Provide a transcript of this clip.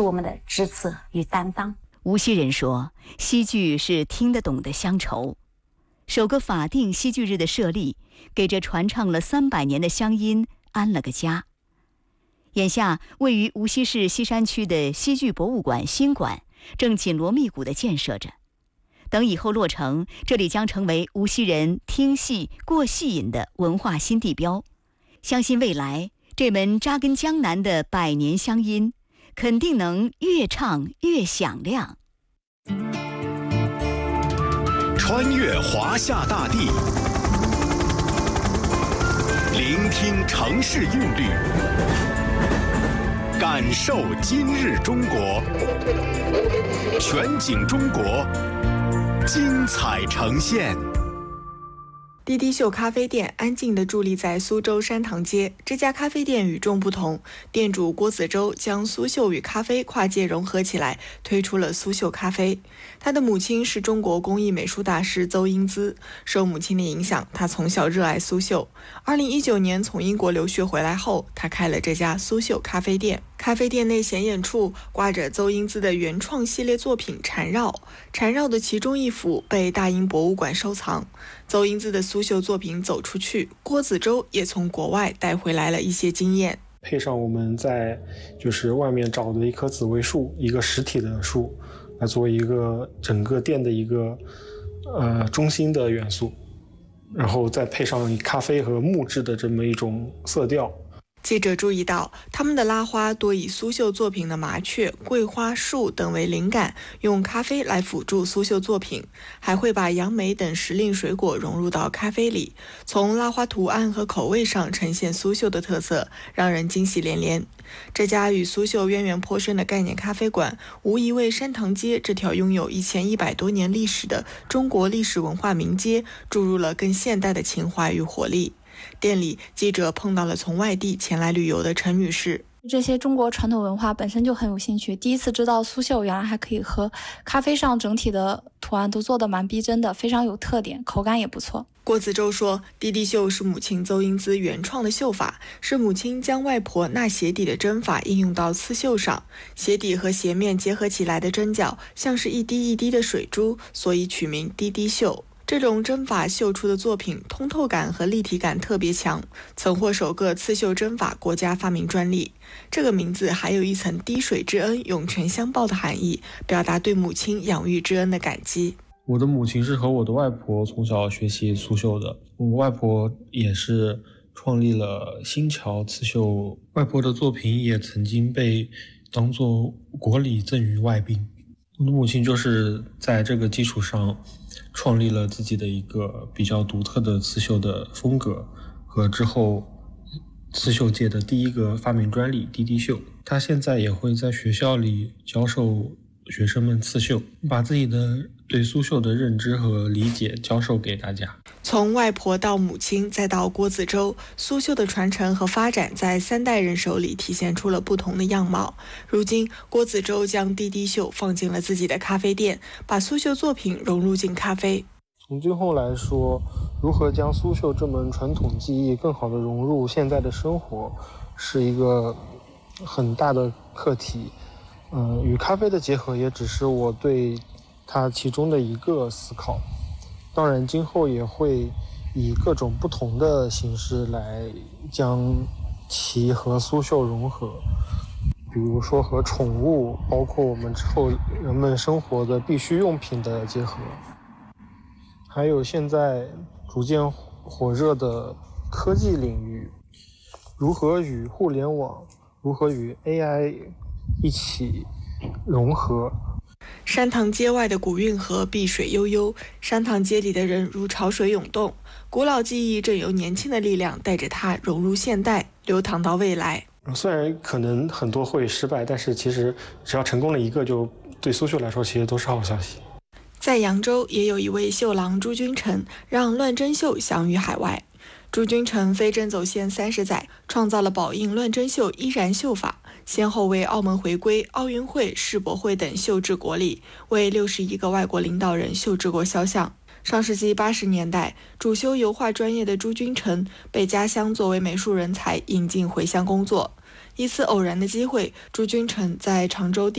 我们的职责与担当。 无锡人说，戏剧是听得懂的乡愁。首个法定戏剧日的设立，给这传唱了300年的乡音安了个家。眼下，位于无锡市西山区的戏剧博物馆新馆正紧锣密鼓地建设着。等以后落成，这里将成为无锡人听戏、过戏瘾的文化新地标。相信未来，这门扎根江南的100年乡音，肯定能越唱越响亮。 穿越华夏大地，聆听城市韵律，感受今日中国，全景中国，精彩呈现。 滴滴秀咖啡店安静地伫立在苏州山塘街。这家咖啡店与众不同，店主郭子洲将苏绣与咖啡跨界融合起来，推出了苏绣咖啡。他的母亲是中国工艺美术大师邹英姿，受母亲的影响，他从小热爱苏绣。2019年从英国留学回来后，他开了这家苏绣咖啡店。咖啡店内显眼处挂着邹英姿的原创系列作品《缠绕》，缠绕的其中一幅被大英博物馆收藏。邹英姿的苏绣作品走出去，郭子洲也从国外带回来了一些经验。 配上我们在外面找的一棵紫薇树，一个实体的树，来作为一个整个店的一个中心的元素，然后再配上以咖啡和木质的这么一种色调。 记者注意到，他们的拉花多以苏绣作品的麻雀、桂花树等为灵感，用咖啡来辅助苏绣作品，还会把杨梅等时令水果融入到咖啡里，从拉花图案和口味上呈现苏绣的特色，让人惊喜连连。这家与苏绣渊源颇深的概念咖啡馆，无疑为山塘街这条拥有1100多年历史的中国历史文化名街注入了更现代的情怀与活力。店里，记者碰到了从外地前来旅游的陈女士。 这些中国传统文化本身就很有兴趣，第一次知道苏绣原来还可以和咖啡上整体的图案都做得蛮逼真的，非常有特点，口感也不错。 郭子洲说，滴滴绣是母亲邹英姿原创的绣法，是母亲将外婆纳鞋底的针法应用到刺绣上，鞋底和鞋面结合起来的针脚像是一滴一滴的水珠，所以取名滴滴绣。这种针法绣出的作品通透感和立体感特别强，曾获首个刺绣针法国家发明专利。这个名字还有一层滴水之恩涌泉相报的含义，表达对母亲养育之恩的感激。 我的母亲是和我的外婆从小学习苏绣的，我外婆也是创立了新桥刺绣，外婆的作品也曾经被当作国礼赠予外宾。我的母亲就是在这个基础上创立了自己的一个比较独特的刺绣的风格，和之后刺绣界的第一个发明专利滴滴绣。她现在也会在学校里教授学生们刺绣，把自己的对苏绣的认知和理解教授给大家。 从外婆到母亲再到郭子洲，苏绣的传承和发展在3代人手里体现出了不同的样貌。如今郭子洲将滴滴绣放进了自己的咖啡店，把苏绣作品融入进咖啡。 从今后来说，如何将苏绣这门传统技艺更好地融入现在的生活，是一个很大的课题。与咖啡的结合也只是我对它其中的一个思考。当然今后也会以各种不同的形式来将其和苏绣融合，比如说和宠物，包括我们之后人们生活的必需用品的结合，还有现在逐渐火热的科技领域，如何与互联网，如何与 AI 一起融合。 山塘街外的古运河碧水悠悠，山塘街里的人如潮水涌动，古老记忆正由年轻的力量带着它融入现代，流淌到未来。 虽然可能很多会失败，但是其实只要成功了一个，就对苏绣来说其实都是好消息。 在扬州也有一位绣郎朱君成，让乱针绣享誉海外。朱君成飞针走线30载，创造了宝应乱针绣依然绣法，先后为澳门回归、奥运会、世博会等绣制国礼，为61个外国领导人绣制过肖像。上世纪80年代，主修油画专业的朱君成被家乡作为美术人才引进回乡工作。一次偶然的机会，朱君成在常州